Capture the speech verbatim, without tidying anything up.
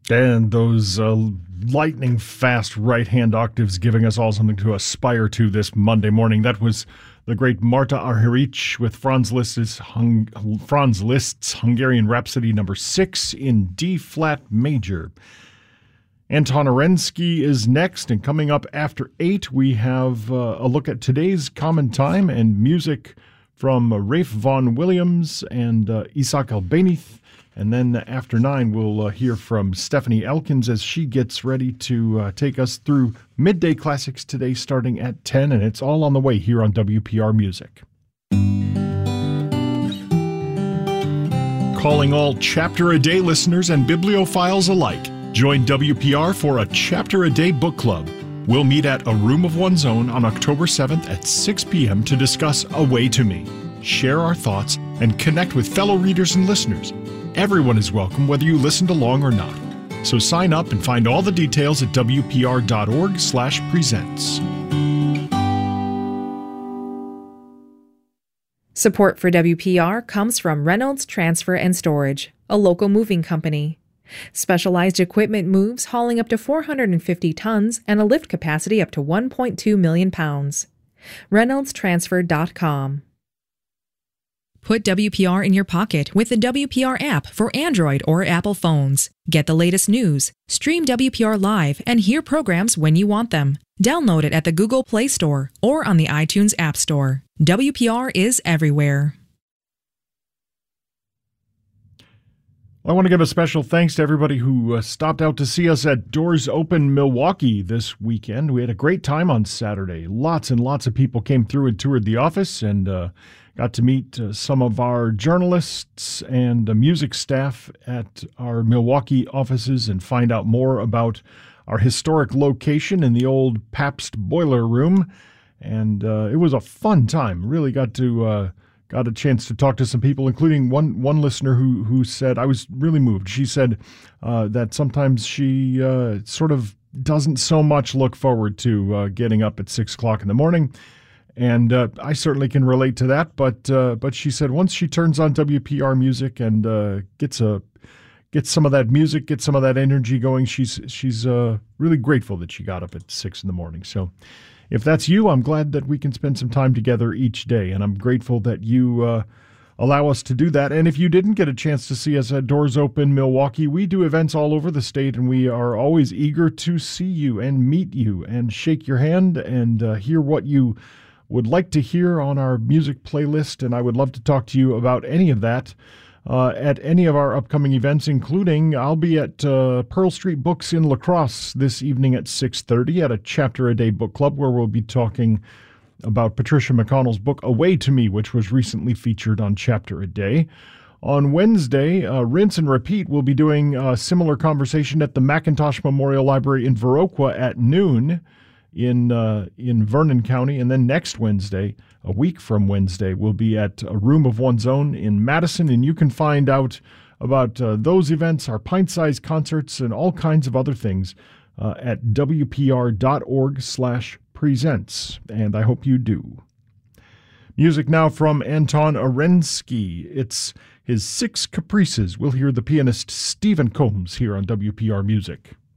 And those uh, lightning-fast right-hand octaves giving us all something to aspire to this Monday morning. That was the great Marta Argerich with Franz Liszt's, Hung- Franz Liszt's Hungarian Rhapsody number six in D-flat major. Anton Arensky is next, and coming up after eight, we have uh, a look at today's Common Time and music from uh, Rafe Vaughan Williams and uh, Isaac Albanith. And then after nine, we'll uh, hear from Stephanie Elkins as she gets ready to uh, take us through Midday Classics today starting at ten, and it's all on the way here on W P R Music. Calling all Chapter a Day listeners and bibliophiles alike. Join W P R for a Chapter a Day book club. We'll meet at A Room of One's Own on October seventh at six p.m. to discuss A Way to Me, share our thoughts, and connect with fellow readers and listeners. Everyone is welcome, whether you listened along or not. So sign up and find all the details at w p r dot org slash presents. Support for W P R comes from Reynolds Transfer and Storage, a local moving company. Specialized equipment moves hauling up to four hundred fifty tons and a lift capacity up to one point two million pounds. reynolds transfer dot com. Put W P R in your pocket with the W P R app for Android or Apple phones. Get the latest news, stream W P R Live, and hear programs when you want them. Download it at the Google Play Store or on the iTunes App Store. W P R is everywhere. I want to give a special thanks to everybody who uh, stopped out to see us at Doors Open Milwaukee this weekend. We had a great time on Saturday. Lots and lots of people came through and toured the office and uh, got to meet uh, some of our journalists and uh, music staff at our Milwaukee offices and find out more about our historic location in the old Pabst Boiler Room. And uh, it was a fun time. Really got to... Uh, Got a chance to talk to some people, including one one listener who who said, I was really moved. She said uh, that sometimes she uh, sort of doesn't so much look forward to uh, getting up at six o'clock in the morning. And uh, I certainly can relate to that. But uh, but she said once she turns on W P R music and uh, gets a gets some of that music, gets some of that energy going, she's she's uh, really grateful that she got up at six in the morning. So if that's you, I'm glad that we can spend some time together each day, and I'm grateful that you uh, allow us to do that. And if you didn't get a chance to see us at Doors Open Milwaukee, we do events all over the state, and we are always eager to see you and meet you and shake your hand and uh, hear what you would like to hear on our music playlist, and I would love to talk to you about any of that. Uh, at any of our upcoming events, including I'll be at uh, Pearl Street Books in La Crosse this evening at six thirty at a Chapter a Day book club where we'll be talking about Patricia McConnell's book, A Way to Me, which was recently featured on Chapter a Day. On Wednesday, uh, Rinse and Repeat will be doing a similar conversation at the McIntosh Memorial Library in Viroqua at noon in uh, in Vernon County. And then next Wednesday, a week from Wednesday, we'll be at A Room of One's Own in Madison. And you can find out about uh, those events, our pint-sized concerts, and all kinds of other things uh, at w p r dot org slash presents. And I hope you do. Music now from Anton Arensky. It's his Six Caprices. We'll hear the pianist Stephen Combs here on W P R Music.